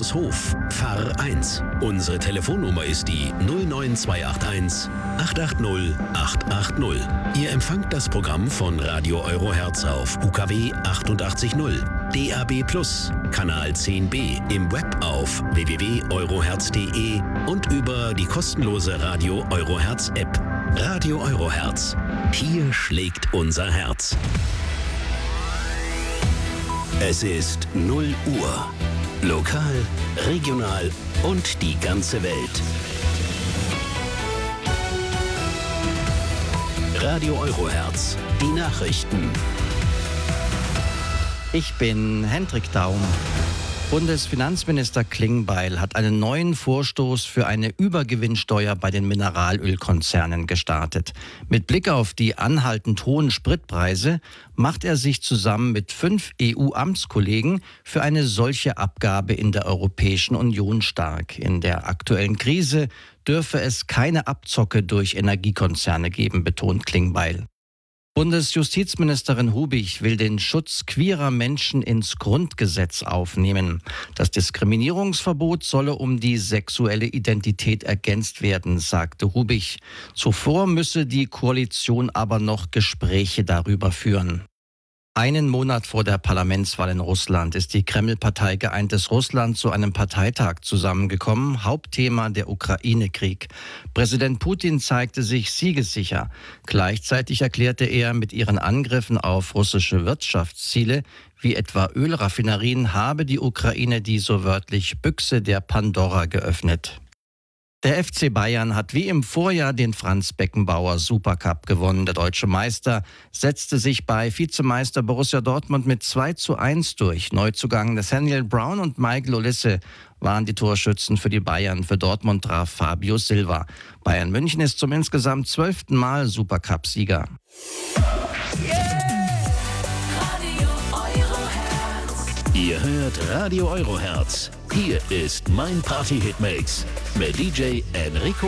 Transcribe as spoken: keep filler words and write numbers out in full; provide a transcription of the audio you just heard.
Wilhelmshof, Pfarr eins. Unsere Telefonnummer ist die null neun zwei acht eins acht acht null acht acht null. Ihr empfangt das Programm von Radio Eurohertz auf U K W achtundachtzig null, D A B plus, Kanal zehn b, im Web auf w w w punkt eurohertz punkt de und über die kostenlose Radio Eurohertz App. Radio Eurohertz. Hier schlägt unser Herz. Es ist null Uhr. Lokal, regional und die ganze Welt. Radio Eurohertz. Die Nachrichten. Ich bin Hendrik Daum. Bundesfinanzminister Klingbeil hat einen neuen Vorstoß für eine Übergewinnsteuer bei den Mineralölkonzernen gestartet. Mit Blick auf die anhaltend hohen Spritpreise macht er sich zusammen mit fünf E U-Amtskollegen für eine solche Abgabe in der Europäischen Union stark. In der aktuellen Krise dürfe es keine Abzocke durch Energiekonzerne geben, betont Klingbeil. Bundesjustizministerin Hubig will den Schutz queerer Menschen ins Grundgesetz aufnehmen. Das Diskriminierungsverbot solle um die sexuelle Identität ergänzt werden, sagte Hubig. Zuvor müsse die Koalition aber noch Gespräche darüber führen. Einen Monat vor der Parlamentswahl in Russland ist die Kreml-Partei Geeintes Russland zu einem Parteitag zusammengekommen. Hauptthema der Ukraine-Krieg. Präsident Putin zeigte sich siegessicher. Gleichzeitig erklärte er, mit ihren Angriffen auf russische Wirtschaftsziele, wie etwa Ölraffinerien, habe die Ukraine die so wörtlich Büchse der Pandora geöffnet. Der F C Bayern hat wie im Vorjahr den Franz Beckenbauer Supercup gewonnen. Der deutsche Meister setzte sich bei Vizemeister Borussia Dortmund mit zwei zu eins durch. Neuzugang Nathaniel Brown und Michael Olise waren die Torschützen für die Bayern. Für Dortmund traf Fabio Silva. Bayern München ist zum insgesamt zwölften Mal Supercup-Sieger. Ihr hört Radio Eurohertz. Hier ist mein Party-Hitmix mit D J Enrico